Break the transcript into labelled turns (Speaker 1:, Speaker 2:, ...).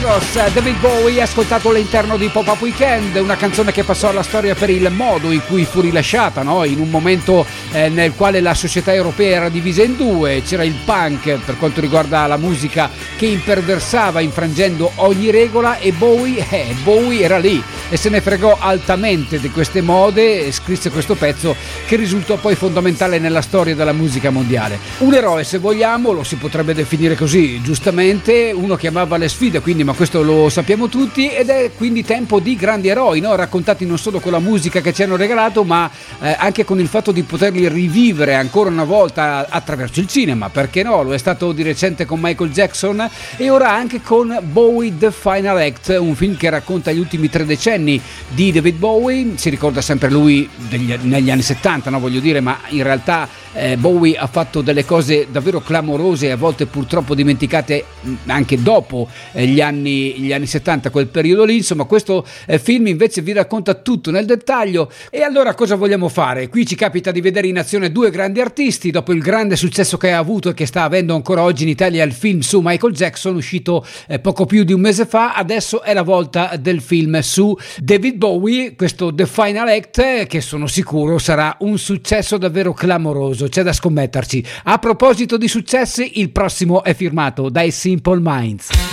Speaker 1: Eros, David Bowie, ascoltato all'interno di Pop-Up Weekend, una canzone che passò alla storia per il modo in cui fu rilasciata, no? In un momento nel quale la società europea era divisa in due, c'era il punk per quanto riguarda la musica che imperversava infrangendo ogni regola, e Bowie era lì e se ne fregò altamente di queste mode e scrisse questo pezzo che risultò poi fondamentale nella storia della musica mondiale. Un eroe, se vogliamo, lo si potrebbe definire così, giustamente, uno che amava le sfide, quindi, ma questo lo sappiamo tutti, ed è quindi tempo di grandi eroi, no? Raccontati non solo con la musica che ci hanno regalato, ma anche con il fatto di poterli rivivere ancora una volta attraverso il cinema, perché no? Lo è stato di recente con Michael Jackson e ora anche con Bowie The Final Act, un film che racconta gli ultimi 3 decenni di David Bowie. Si ricorda sempre lui negli anni 70, no? Voglio dire, ma in realtà Bowie ha fatto delle cose davvero clamorose e a volte purtroppo dimenticate anche dopo gli anni 70, quel periodo lì. Insomma, questo film invece vi racconta tutto nel dettaglio. E allora cosa vogliamo fare? Qui ci capita di vedere in azione due grandi artisti. Dopo il grande successo che ha avuto e che sta avendo ancora oggi in Italia il film su Michael Jackson, uscito poco più di un mese fa, adesso è la volta del film su David Bowie, questo The Final Act, che sono sicuro sarà un successo davvero clamoroso, c'è da scommetterci. A proposito di successi, il prossimo è firmato dai Simple Minds.